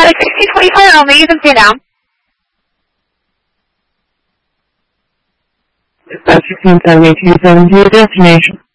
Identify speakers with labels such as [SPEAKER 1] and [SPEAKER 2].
[SPEAKER 1] flight 1625 only, you can stay down.
[SPEAKER 2] Dispatch 1678 to your destination.